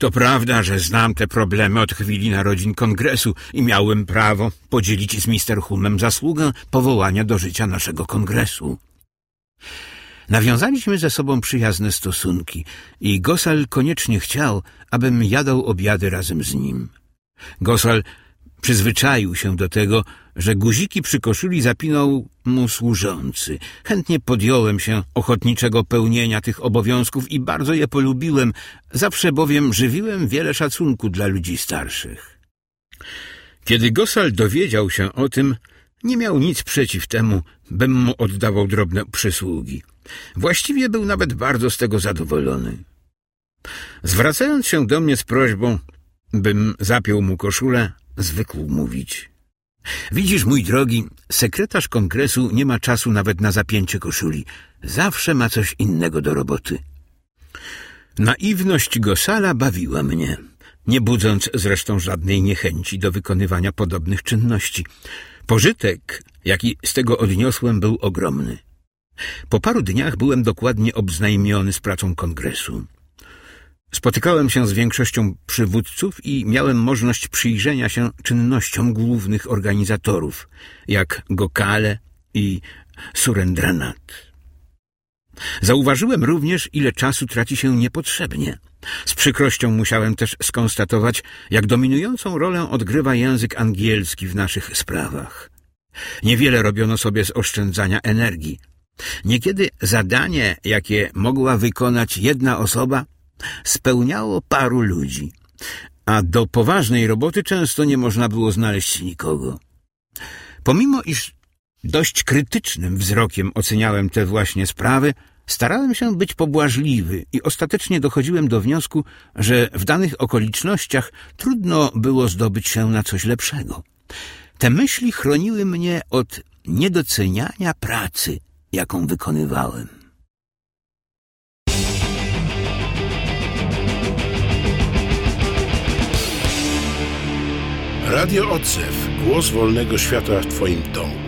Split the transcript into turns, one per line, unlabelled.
To prawda, że znam te problemy od chwili narodzin kongresu i miałem prawo podzielić z Mr. Hulmem zasługę powołania do życia naszego kongresu. Nawiązaliśmy ze sobą przyjazne stosunki i Gosal koniecznie chciał, abym jadał obiady razem z nim. Gosal przyzwyczaił się do tego, że guziki przy koszuli zapinał mu służący. Chętnie podjąłem się ochotniczego pełnienia tych obowiązków i bardzo je polubiłem, zawsze bowiem żywiłem wiele szacunku dla ludzi starszych. Kiedy Gosal dowiedział się o tym, nie miał nic przeciw temu, bym mu oddawał drobne przysługi. Właściwie był nawet bardzo z tego zadowolony. Zwracając się do mnie z prośbą, bym zapiął mu koszulę, zwykł mówić: widzisz, mój drogi, sekretarz kongresu nie ma czasu nawet na zapięcie koszuli. Zawsze ma coś innego do roboty. Naiwność Gosala bawiła mnie, nie budząc zresztą żadnej niechęci do wykonywania podobnych czynności. Pożytek, jaki z tego odniosłem, był ogromny. Po paru dniach byłem dokładnie obznajmiony z pracą kongresu. Spotykałem się z większością przywódców i miałem możliwość przyjrzenia się czynnościom głównych organizatorów, jak Gokale i Surendranath. Zauważyłem również, ile czasu traci się niepotrzebnie. Z przykrością musiałem też skonstatować, jak dominującą rolę odgrywa język angielski w naszych sprawach. Niewiele robiono sobie z oszczędzania energii. Niekiedy zadanie, jakie mogła wykonać jedna osoba, spełniało paru ludzi, a do poważnej roboty często nie można było znaleźć nikogo. Pomimo iż dość krytycznym wzrokiem oceniałem te właśnie sprawy, starałem się być pobłażliwy i ostatecznie dochodziłem do wniosku, że w danych okolicznościach trudno było zdobyć się na coś lepszego. Te myśli chroniły mnie od niedoceniania pracy, jaką wykonywałem.
Radio Odzew. Głos wolnego świata w Twoim domu.